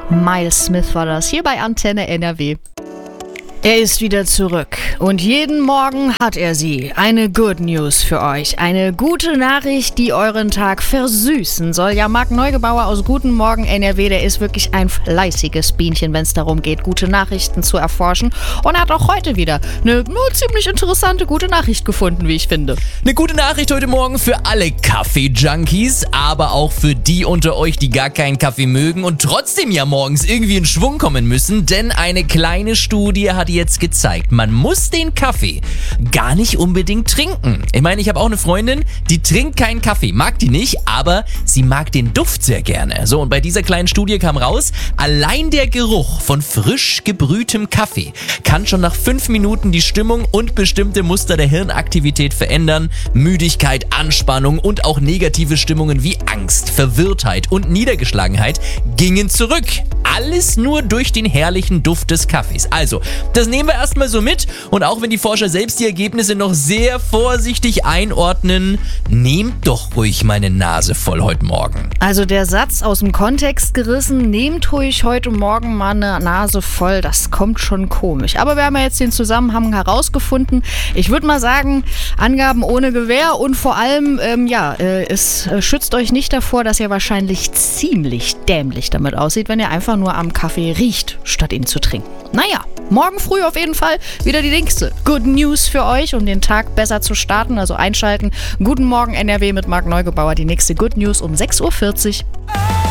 Miles Smith war das, hier bei Antenne NRW. Er ist wieder zurück und jeden Morgen hat er sie. Eine Good News für euch. Eine gute Nachricht, die euren Tag versüßen soll. Ja, Marc Neugebauer aus Guten Morgen NRW, der ist wirklich ein fleißiges Bienchen, wenn es darum geht, gute Nachrichten zu erforschen. Und er hat auch heute wieder eine ziemlich interessante gute Nachricht gefunden, wie ich finde. Eine gute Nachricht heute Morgen für alle Kaffee-Junkies, aber auch für die unter euch, die gar keinen Kaffee mögen und trotzdem ja morgens irgendwie in Schwung kommen müssen. Denn eine kleine Studie hat jetzt gezeigt, man muss den Kaffee gar nicht unbedingt trinken. Ich meine, ich habe auch eine Freundin, die trinkt keinen Kaffee, mag die nicht, aber sie mag den Duft sehr gerne. So, und bei dieser kleinen Studie kam raus, allein der Geruch von frisch gebrühtem Kaffee kann schon nach 5 Minuten die Stimmung und bestimmte Muster der Hirnaktivität verändern. Müdigkeit, Anspannung und auch negative Stimmungen wie Angst, Verwirrtheit und Niedergeschlagenheit gingen zurück. Alles nur durch den herrlichen Duft des Kaffees. Also, das nehmen wir erstmal so mit und auch wenn die Forscher selbst die Ergebnisse noch sehr vorsichtig einordnen, nehmt doch ruhig meine Nase voll heute Morgen. Also der Satz aus dem Kontext gerissen, nehmt ruhig heute Morgen mal eine Nase voll, das kommt schon komisch. Aber wir haben ja jetzt den Zusammenhang herausgefunden. Ich würde mal sagen, Angaben ohne Gewähr und vor allem, es schützt euch nicht davor, dass ihr wahrscheinlich ziemlich dämlich damit aussieht, wenn ihr einfach nur am Kaffee riecht, statt ihn zu trinken. Naja, morgen früh auf jeden Fall wieder die nächste Good News für euch, um den Tag besser zu starten. Also einschalten. Guten Morgen NRW mit Marc Neugebauer. Die nächste Good News um 6:40 Uhr.